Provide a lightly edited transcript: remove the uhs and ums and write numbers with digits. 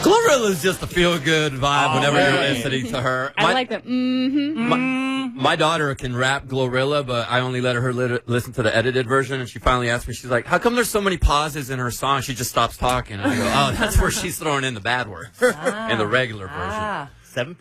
Glorilla's just a feel-good vibe whenever you're listening to her. I like that. My daughter can rap Glorilla, but I only let her listen to the edited version, and she finally asked me, she's like, how come there's so many pauses in her song? She just stops talking. And I go, oh, that's where she's throwing in the bad words in the regular version. 7